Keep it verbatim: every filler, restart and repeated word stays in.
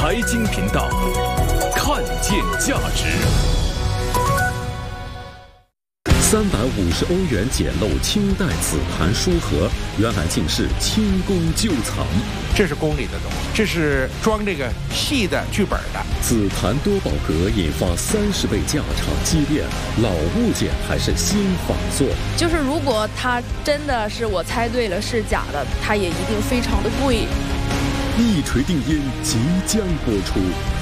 财经频道，看见价值。三百五十欧元捡漏清代紫檀书盒，原来竟是清宫旧藏。 这是宫里的东西，这是装这个戏的剧本的。 紫檀多宝格引发三十倍价场激变，老物件还是新仿作？ 就是如果它真的是我猜对了是假的，它也一定非常的贵。 一锤定音即将播出。